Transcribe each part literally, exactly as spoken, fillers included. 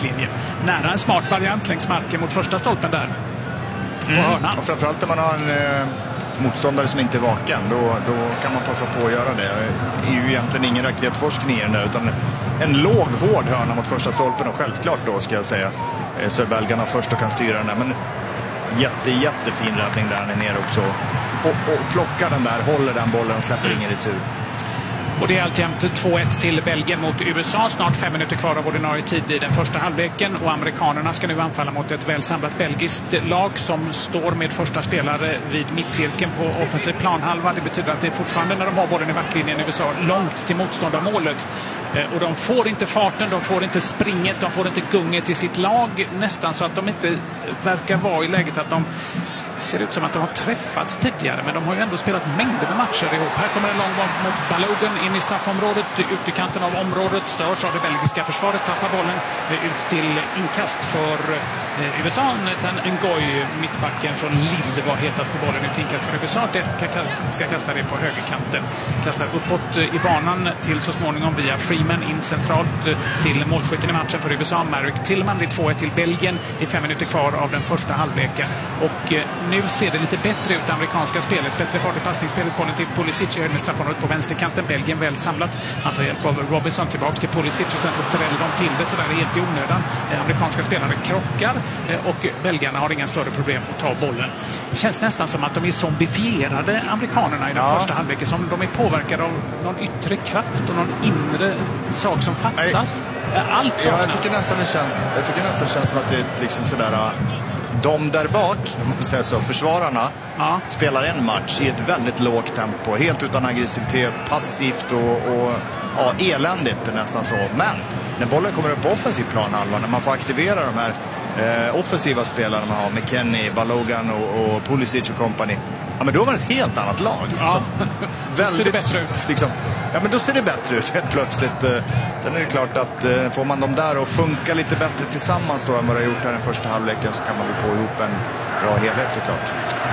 backlinje. Nära en smart variant längs marken mot första stolpen där. På mm. hörna. Och framförallt när man har en eh, motståndare som inte är vaken, då, då kan man passa på att göra det. Det är ju egentligen ingen raketforskning i den där, utan en låg, hård hörna mot första stolpen. Och självklart då, ska jag säga, eh, så är belgarna först och kan styra den där. Men jätte, jättefin räddning där han är nere också. Och, och plockar den där, håller den bollen och släpper ingen retur. Och det är alltjämt två ett till Belgien mot U S A. Snart fem minuter kvar av ordinarie tid i den första halvleken. Och amerikanerna ska nu anfalla mot ett välsamlat belgiskt lag som står med första spelare vid mittcirkeln på offensiv planhalva. Det betyder att det är fortfarande, när de har bollen i backlinjen i U S A, långt till motståndarmålet. Och de får inte farten, de får inte springet, de får inte gunget i sitt lag. Nästan så att de inte verkar vara i läget att de ser ut som att de har träffats tidigare, men de har ju ändå spelat mängder med matcher ihop. Här kommer en lång boll mot Balogun in i straffområdet, ut i kanten av området, störs av det belgiska försvaret, tappar bollen ut till inkast för U S A. Sen Ngoy, mittbacken från Lille, var hetast på bollen, ut inkast för U S A. Dest ska kasta det på högerkanten. Kastar uppåt i banan till så småningom via Freeman in centralt till målskytten i matchen för U S A, Marek Tillman. Det är två ett till Belgien. Det är fem minuter kvar av den första halvleken. Och nu ser det lite bättre ut, amerikanska spelet. Bättre fart i passningsspelet. Bollen till Pulisic med straffområdet på vänsterkanten. Belgien väl samlat. Han tar hjälp av Robinson tillbaka till Pulisic och sen så dräller de till det sådär helt i onödan. Amerikanska spelare krockar och belgarna har inga större problem att ta bollen. Det känns nästan som att de är zombifierade, amerikanerna, i den ja. första halvleken. Som de är påverkade av någon yttre kraft och någon inre sak som fattas. Allt saknas. Ja, jag tycker nästan det känns, jag tycker nästan det känns som att det är liksom sådär... De där bak, om man säger så, försvararna, ja. spelar en match i ett väldigt lågt tempo, helt utan aggressivitet, passivt och, och ja, eländigt nästan så. Men när bollen kommer upp på offensiv planhalva, när man får aktivera de här eh, offensiva spelarna man har, McKennie, Balogun och, och Pulisic och company, ja, men då är man ett helt annat lag. Ja. Så, väldigt, ser det bättre ut. Liksom, ja, men då ser det bättre ut helt plötsligt. Sen är det klart att får man dem där och funka lite bättre tillsammans då än vad det har gjort här den första halvleken, så kan man väl få ihop en bra helhet såklart.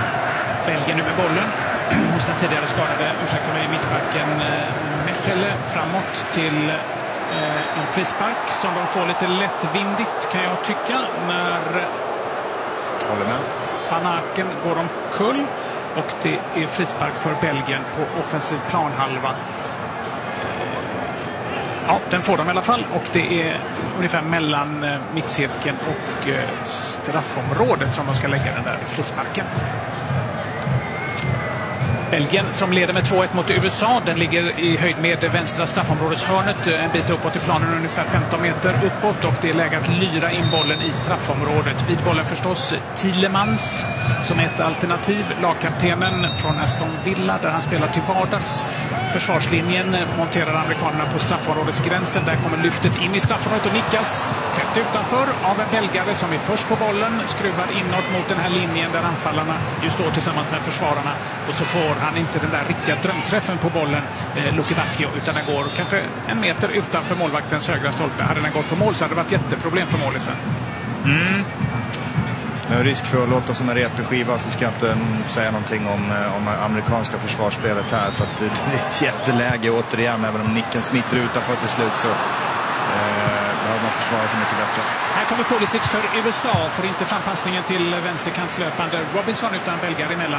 Belgien nu med bollen hos den tidigare skadade, ursäkta mig, mittbacken Mechele framåt till en frispark som de får lite lättvindigt, kan jag tycka, när Håller med. Van Aken går omkull. Och det är frispark för Belgien på offensiv planhalva. Ja, den får de i alla fall. Och det är ungefär mellan mittcirkeln och straffområdet som de ska lägga den där frisparken. Belgien som leder med två ett mot U S A. Den ligger i höjd med vänstra straffområdeshörnet. En bit uppåt i planen, ungefär femton meter uppåt. Och det är läge att lyra in bollen i straffområdet. Vid bollen förstås Tielemans som är ett alternativ. Lagkaptenen från Aston Villa där han spelar till vardags. Försvarslinjen monterar amerikanerna på straffområdesgränsen. Där kommer lyftet in i straffområdet och nickas tätt utanför av en belgare som är först på bollen. Skruvar inåt mot den här linjen där anfallarna ju står tillsammans med försvararna. Och så får han inte den där riktiga drömträffen på bollen, eh, Luke Bacchio, utan den går kanske en meter utanför målvaktens högra stolpe. Hade den gått på mål så hade det varit jätteproblem för målisen. Mm. Med risk för att låta som en repig skiva så ska jag inte säga någonting om, om amerikanska försvarsspelet här, för att det, det är ett jätteläge återigen, även om nicken smiter utanför till slut så eh, behöver man försvara sig mycket bättre. Här kommer Pulisic för U S A, får inte fram passningen till vänsterkantslöpande Robinson utan belgare emellan.